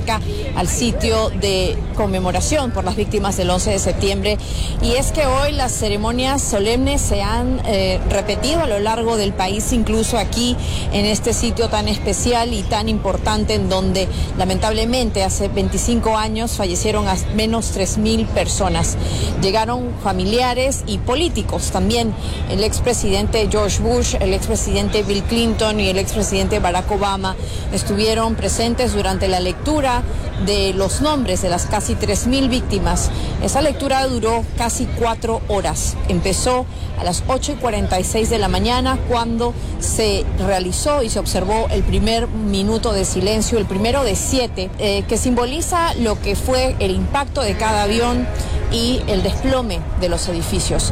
cerca al sitio de conmemoración por las víctimas del 11 de septiembre. Y es que hoy las ceremonias solemnes se han repetido a lo largo del país, incluso aquí en este sitio tan especial y tan importante, en donde lamentablemente hace 25 años fallecieron al menos 3.000 personas. Llegaron familiares y políticos también. El expresidente George Bush, el expresidente Bill Clinton y el expresidente Barack Obama estuvieron presentes durante la lectura de los nombres de las casi 3.000 víctimas. Esa lectura duró casi 4 horas. Empezó a las 8:46 de la mañana, cuando se realizó y se observó el primer minuto de silencio, el primero de 7, que simboliza lo que fue el impacto de cada avión y el desplome de los edificios.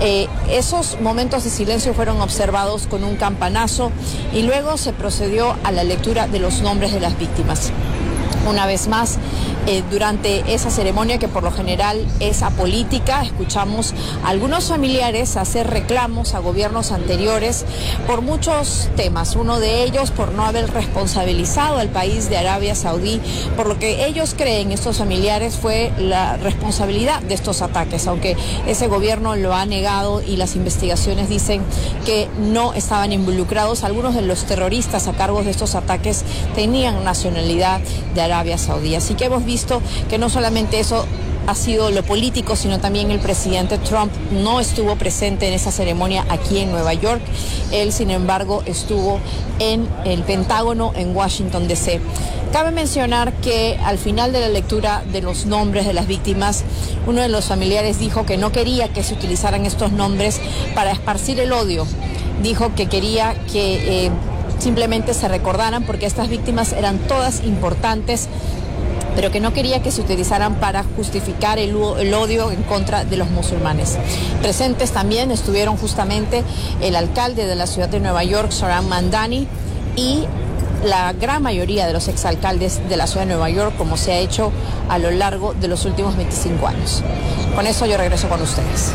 Esos momentos de silencio fueron observados con un campanazo y luego se procedió a la lectura de los nombres de las víctimas. Una vez más, durante esa ceremonia, que por lo general es apolítica, escuchamos a algunos familiares hacer reclamos a gobiernos anteriores por muchos temas. Uno de ellos por no haber responsabilizado al país de Arabia Saudí, por lo que ellos creen, estos familiares, fue la responsabilidad de estos ataques, aunque ese gobierno lo ha negado y las investigaciones dicen que no estaban involucrados. Algunos de los terroristas a cargo de estos ataques tenían nacionalidad de Arabia Saudí. Así que hemos visto que no solamente eso ha sido lo político, sino también el presidente Trump no estuvo presente en esa ceremonia aquí en Nueva York. Él, sin embargo, estuvo en el Pentágono en Washington, D.C. Cabe mencionar que al final de la lectura de los nombres de las víctimas, uno de los familiares dijo que no quería que se utilizaran estos nombres para esparcir el odio. Dijo que quería que simplemente se recordaran, porque estas víctimas eran todas importantes, pero que no quería que se utilizaran para justificar el odio en contra de los musulmanes. Presentes también estuvieron justamente el alcalde de la ciudad de Nueva York, Zohran Mamdani, y la gran mayoría de los exalcaldes de la ciudad de Nueva York, como se ha hecho a lo largo de los últimos 25 años. Con eso yo regreso con ustedes.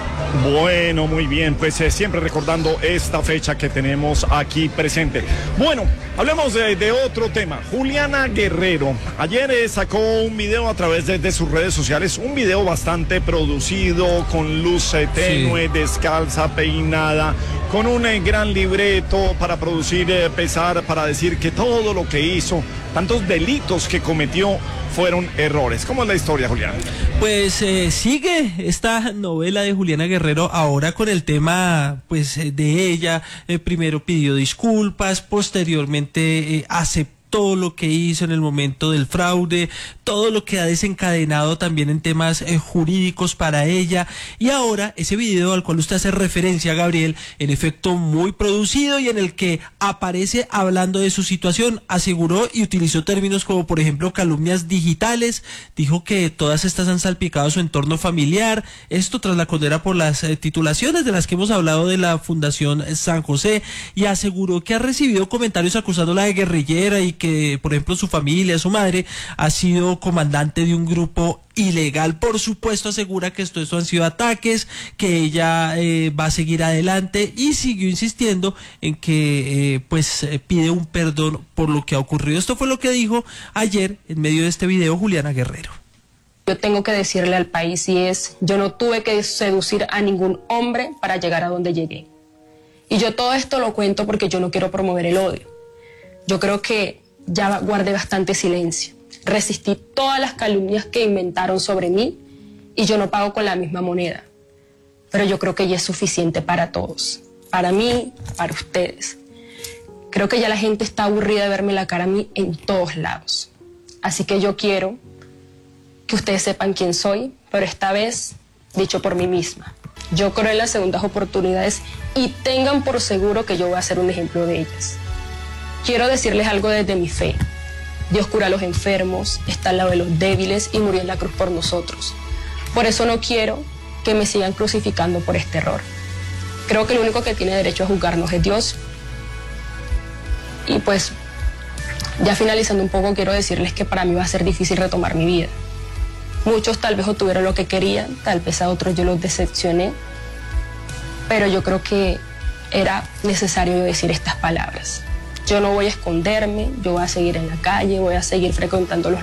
Bueno, muy bien, pues siempre recordando esta fecha que tenemos aquí presente. Bueno, hablemos de otro tema. Juliana Guerrero ayer sacó un video a través de sus redes sociales, un video bastante producido, con luz tenue, descalza, peinada, con un gran libreto para producir pesar, para decir que todo lo que hizo, tantos delitos que cometió, fueron errores. ¿Cómo es la historia, Juliana? Pues sigue esta novela de Juliana Guerrero ahora con el tema pues de ella. Primero pidió disculpas, posteriormente aceptó todo lo que hizo en el momento del fraude, todo lo que ha desencadenado también en temas jurídicos para ella, y ahora ese video al cual usted hace referencia, Gabriel, en efecto muy producido, y en el que aparece hablando de su situación, aseguró y utilizó términos como por ejemplo calumnias digitales, dijo que todas estas han salpicado su entorno familiar, esto tras la condena por las titulaciones de las que hemos hablado de la Fundación San José, y aseguró que ha recibido comentarios acusándola de guerrillera y que, por ejemplo, su familia, su madre, ha sido comandante de un grupo ilegal. Por supuesto, asegura que esto han sido ataques, que ella va a seguir adelante, y siguió insistiendo en que pide un perdón por lo que ha ocurrido. Esto fue lo que dijo ayer en medio de este video Juliana Guerrero. Yo tengo que decirle al país, y es, yo no tuve que seducir a ningún hombre para llegar a donde llegué. Y yo todo esto lo cuento porque yo no quiero promover el odio. Yo creo que ya guardé bastante silencio. Resistí todas las calumnias que inventaron sobre mí, y yo no pago con la misma moneda. Pero yo creo que ya es suficiente para todos. Para mí, para ustedes. Creo que ya la gente está aburrida de verme la cara a mí en todos lados. Así que yo quiero que ustedes sepan quién soy, pero esta vez dicho por mí misma. Yo creo en las segundas oportunidades, y tengan por seguro que yo voy a ser un ejemplo de ellas. Quiero decirles algo desde mi fe. Dios cura a los enfermos, está al lado de los débiles y murió en la cruz por nosotros. Por eso no quiero que me sigan crucificando por este error. Creo que el único que tiene derecho a juzgarnos es Dios. Y pues, ya finalizando un poco, quiero decirles que para mí va a ser difícil retomar mi vida. Muchos tal vez obtuvieron lo que querían, tal vez a otros yo los decepcioné, pero yo creo que era necesario decir estas palabras. Yo no voy a esconderme, yo voy a seguir en la calle, voy a seguir frecuentando los